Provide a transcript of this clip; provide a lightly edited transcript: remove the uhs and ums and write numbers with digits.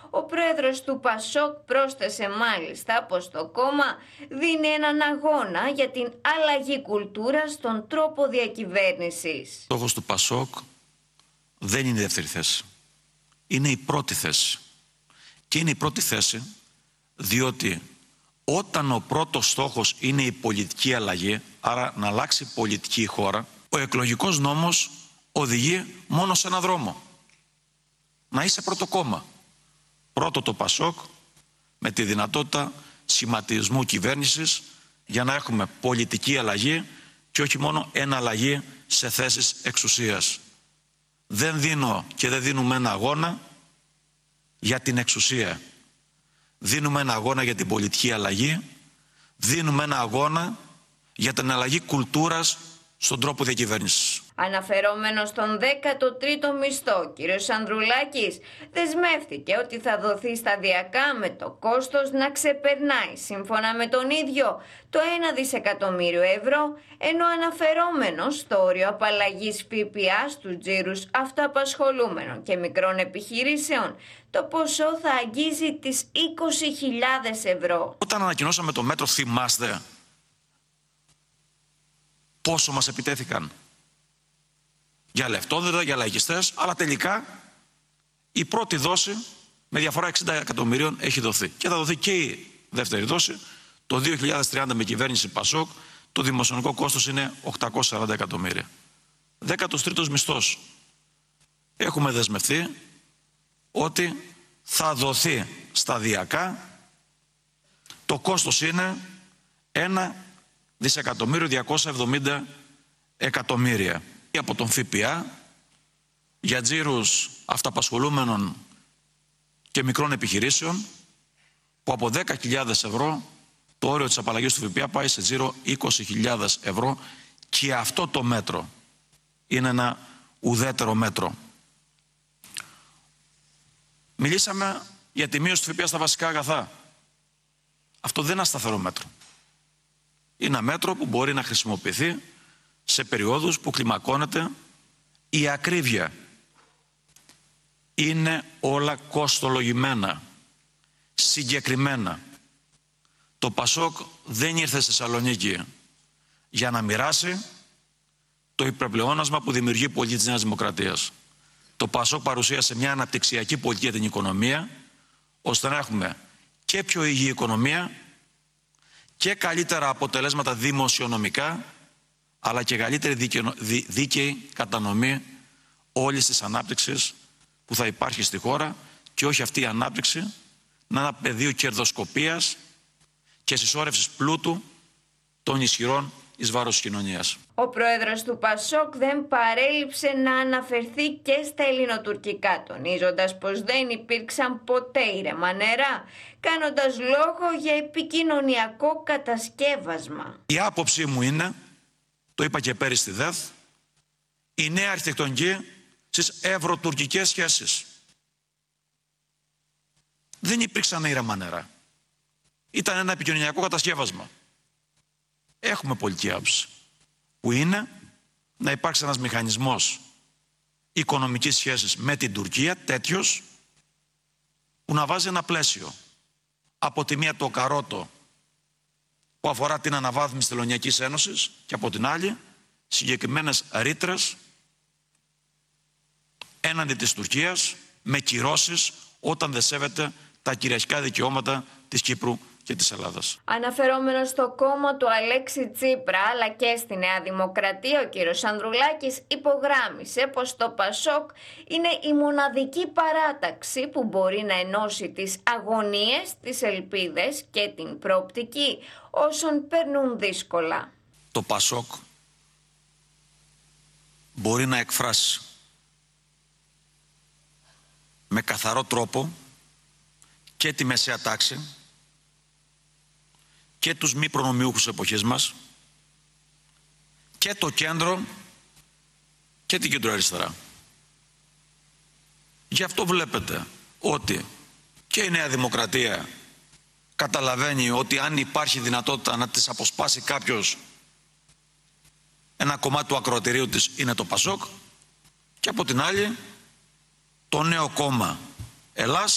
Ο πρόεδρος του Πασόκ πρόσθεσε μάλιστα πως το κόμμα δίνει έναν αγώνα για την αλλαγή κουλτούρας στον τρόπο διακυβέρνησης. Ο στόχος του Πασόκ δεν είναι η δεύτερη θέση. Είναι η πρώτη θέση. Και είναι η πρώτη θέση διότι όταν ο πρώτος στόχος είναι η πολιτική αλλαγή, άρα να αλλάξει πολιτική η χώρα, ο εκλογικός νόμος οδηγεί μόνο σε έναν δρόμο. Να είσαι πρώτο κόμμα. Πρώτο το Πασόκ, με τη δυνατότητα σχηματισμού κυβέρνησης για να έχουμε πολιτική αλλαγή και όχι μόνο εναλλαγή σε θέσεις εξουσίας. Δεν δίνω και δεν δίνουμε ένα αγώνα για την εξουσία. Δίνουμε ένα αγώνα για την πολιτική αλλαγή, δίνουμε ένα αγώνα για την αλλαγή κουλτούρας στον τρόπο διακυβέρνησης. Αναφερόμενος στον 13ο μισθό, κ. Ανδρουλάκης δεσμεύτηκε ότι θα δοθεί σταδιακά με το κόστος να ξεπερνάει, σύμφωνα με τον ίδιο, το 1 δισεκατομμύριο ευρώ, ενώ αναφερόμενος στο όριο απαλλαγής ΦΠΑ στους τζίρους αυτοαπασχολούμενων και μικρών επιχειρήσεων, το ποσό θα αγγίζει τις 20.000 ευρώ. Όταν ανακοινώσαμε το μέτρο, θυμάστε πόσο μας επιτέθηκαν? Για λεφτόδεδα, για λαϊκιστές, αλλά τελικά η πρώτη δόση με διαφορά 60 εκατομμυρίων έχει δοθεί. Και θα δοθεί και η δεύτερη δόση. Το 2030 με κυβέρνηση Πασόκ το δημοσιονομικό κόστος είναι 840 εκατομμύρια. 13ος μισθός. Έχουμε δεσμευτεί ότι θα δοθεί σταδιακά. Το κόστος είναι 1 δισεκατομμύριο 270 εκατομμύρια. Από τον ΦΠΑ για τζίρους αυταπασχολούμενων και μικρών επιχειρήσεων, που από 10.000 ευρώ το όριο της απαλλαγής του ΦΠΑ πάει σε τζίρο 20.000 ευρώ, και αυτό το μέτρο είναι ένα ουδέτερο μέτρο. Μιλήσαμε για τη μείωση του ΦΠΑ στα βασικά αγαθά. Αυτό δεν είναι ένα σταθερό μέτρο. Είναι ένα μέτρο που μπορεί να χρησιμοποιηθεί σε περιόδους που κλιμακώνεται η ακρίβεια. Είναι όλα κοστολογημένα, συγκεκριμένα. Το Πασόκ δεν ήρθε στη Θεσσαλονίκη για να μοιράσει το υπερπλεόνασμα που δημιουργεί η πολιτική της Νέας Δημοκρατίας. Το Πασόκ παρουσίασε μια αναπτυξιακή πολιτική για την οικονομία, ώστε να έχουμε και πιο υγιή οικονομία και καλύτερα αποτελέσματα δημοσιονομικά, αλλά και καλύτερη δίκαιη κατανομή όλης της ανάπτυξης που θα υπάρχει στη χώρα, και όχι αυτή η ανάπτυξη να είναι ένα πεδίο κερδοσκοπίας και συσσόρευσης πλούτου των ισχυρών εις βάρος της κοινωνίας. Ο πρόεδρος του Πασόκ δεν παρέλειψε να αναφερθεί και στα ελληνοτουρκικά, τονίζοντας πως δεν υπήρξαν ποτέ ήρεμα νερά, κάνοντας λόγο για επικοινωνιακό κατασκεύασμα. Η άποψή μου είναι, το είπα και πέρυσι στη ΔΕΘ, η νέα αρχιτεκτονική στις ευρωτουρκικές σχέσεις. Δεν υπήρξαν ήρεμα νερά. Ήταν ένα επικοινωνιακό κατασκεύασμα. Έχουμε πολιτική άποψη, που είναι να υπάρξει ένας μηχανισμός οικονομικής σχέσης με την Τουρκία, τέτοιος, που να βάζει ένα πλαίσιο. Από τη μία το καρότο που αφορά την αναβάθμιση της Τελωνειακής Ένωσης, και από την άλλη συγκεκριμένες ρήτρες έναντι της Τουρκίας, με κυρώσεις όταν δεν σέβεται τα κυριαρχικά δικαιώματα της Κύπρου και της Ελλάδας. Αναφερόμενος στο κόμμα του Αλέξη Τσίπρα αλλά και στη Νέα Δημοκρατία, ο κύριος Ανδρουλάκης υπογράμμισε πως το Πασόκ είναι η μοναδική παράταξη που μπορεί να ενώσει τις αγωνίες, τις ελπίδες και την προοπτική όσων περνούν δύσκολα. Το Πασόκ μπορεί να εκφράσει με καθαρό τρόπο και τη μεσαία τάξη και τους μη προνομιούχους εποχής μας και το κέντρο και την κεντροαριστερά. Γι' αυτό βλέπετε ότι και η Νέα Δημοκρατία καταλαβαίνει ότι αν υπάρχει δυνατότητα να της αποσπάσει κάποιος ένα κομμάτι του ακροατηρίου της, είναι το Πασόκ, και από την άλλη το νέο κόμμα Ελλάς